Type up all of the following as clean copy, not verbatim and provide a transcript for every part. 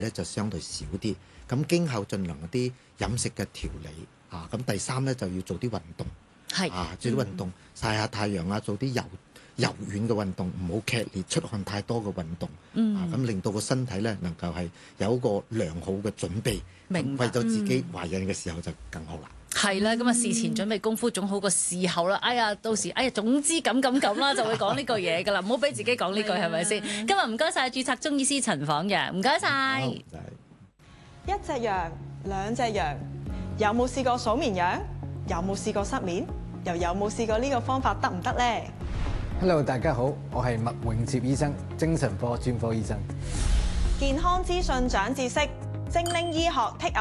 咧就相對少啲。咁經後進行一啲飲食嘅調理啊。咁第三咧就要做啲運動，做啲運動，曬下太陽啊，做啲柔軟嘅運動，唔好劇烈出汗太多嘅運動，咁令到個身體咧能夠係有一個良好嘅準備，為咗自己懷孕嘅時候就更好啦。 係啦，咁啊事前準備功夫總好過事後啦。哎呀，到時總之咁啦，就會講呢句嘢噶啦，唔好俾自己講呢句係咪先？今日唔該晒註冊中醫師陳晃陽，唔該晒。 一隻羊，兩隻羊，有冇試過數綿羊？有冇試過失眠？又有冇試過呢個方法得唔得呢？ Hello， 大家好，我係麥永接醫生，精神科專科醫生。 健康資訊長知識，精靈醫學 take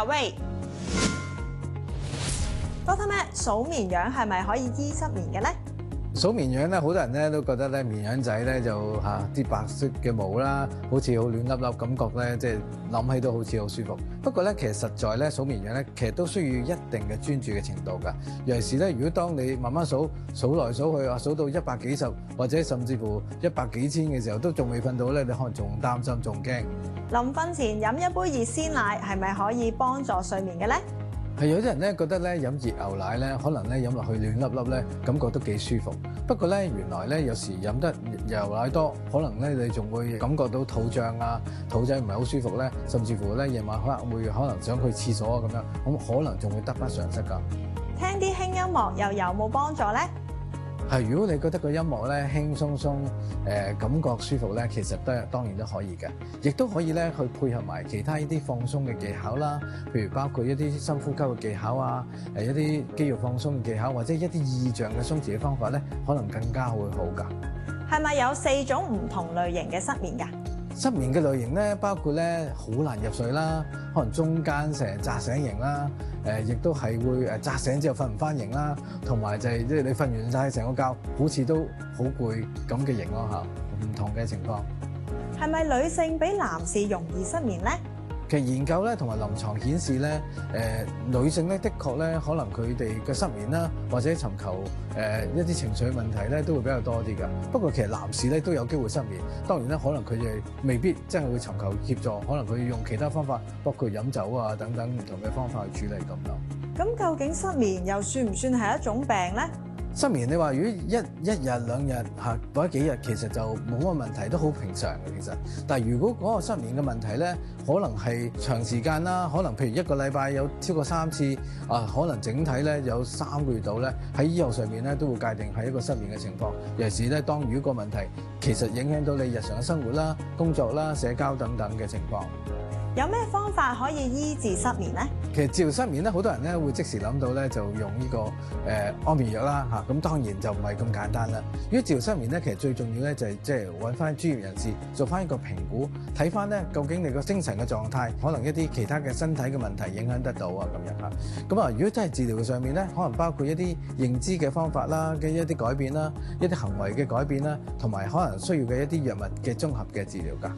away。Doctor Matt， 數綿羊係咪可以醫失眠嘅咧？ 數綿羊咧，好多人咧都覺得咧綿羊仔咧就啲白色嘅毛啦，好似好亂粒粒，感覺咧即係諗起都好似好舒服。不過咧，其實實在咧數綿羊咧，其實都需要一定嘅專注嘅程度㗎。尤其是咧，如果當你慢慢數來數去數到100幾十或者甚至乎100幾千嘅時候，都仲未瞓到咧，你可能仲擔心仲驚。 臨瞓前飲一杯熱鮮奶係咪可以幫助睡眠嘅咧？ 係有啲人咧覺得咧飲熱牛奶咧，可能咧飲落去暖粒粒咧，感覺都幾舒服。不過咧原來咧有時飲得牛奶多，可能咧你仲會感覺到肚脹啊，肚仔唔係好舒服咧，甚至乎咧夜晚可能想去廁所啊咁樣，咁可能仲會得不償失㗎。 聽啲輕音樂又有冇幫助咧？ 係，如果你覺得個音樂咧輕鬆鬆，感覺舒服咧，其實當然都可以嘅，亦都可以咧去配合埋其他一啲放鬆嘅技巧啦，譬如包括一啲深呼吸嘅技巧啊，一啲肌肉放鬆嘅技巧，或者一啲意象嘅鬆弛嘅方法咧，可能更加會好㗎。 係咪有4種唔同類型嘅失眠㗎？ 失眠嘅類型咧，包括咧好難入睡啦，可能中間成日扎醒型啦，亦都係會扎醒之後瞓唔翻型啦，同埋就係即係你瞓完晒成個覺，好似都好攰咁嘅型咯嚇，唔同嘅情況。 係咪女性比男士容易失眠咧？ 其實研究咧同埋臨床顯示咧，女性咧的確咧可能佢哋嘅失眠啦，或者尋求一啲情緒問題咧都會比較多啲㗎。不過其實男士咧都有機會失眠，當然咧可能佢哋未必真係會尋求協助，可能佢用其他方法，包括飲酒啊等等唔同嘅方法去處理咁咯。 咁究竟失眠又算唔算係一種病咧？ 失眠你話如果一日兩日或者幾日，其實就冇乜問題，都好平常嘅其實。但係如果嗰個失眠嘅問題咧，可能係長時間啦，可能譬如1個禮拜有超過3次，可能整體咧有3個月度咧，喺醫學上面咧都會界定係一個失眠嘅情況。尤其是咧，當如果個問題其實影響到你日常嘅生活啦、工作啦、社交等等嘅情況。 有咩方法可以醫治失眠咧？ 其實治療失眠咧，好多人咧會即時諗到咧就用呢個安眠藥啦嚇，咁當然就唔係咁簡單啦。如果治療失眠咧，其實最重要咧就係即係揾翻專業人士做翻一個評估，睇翻咧究竟你個精神嘅狀態，可能一啲其他嘅身體嘅問題影響得到啊咁樣嚇。咁啊，如果真係治療上面咧，可能包括一啲認知嘅方法啦嘅一啲改變啦，一啲行為嘅改變啦，同埋可能需要嘅一啲藥物嘅綜合嘅治療㗎。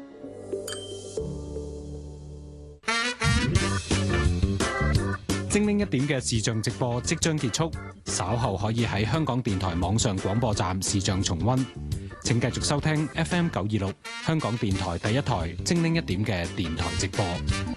精靈一點嘅視像直播即將結束，稍後可以喺香港電台網上廣播站視像重溫。請繼續收聽 FM 926香港電台第一台精靈一點嘅電台直播。